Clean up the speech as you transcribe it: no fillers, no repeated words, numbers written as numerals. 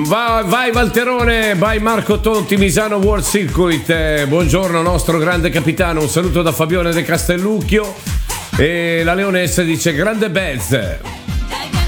Vai Valterone, vai Marco Tonti, Misano World Circuit. Buongiorno nostro grande capitano, un saluto da Fabione De Castellucchio. E la Leonessa dice grande Bez.